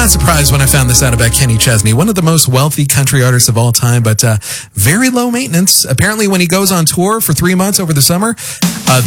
of surprised when I found this out about Kenny Chesney, one of the most wealthy country artists of all time, but very low maintenance. Apparently, when he goes on tour for 3 months over the summer,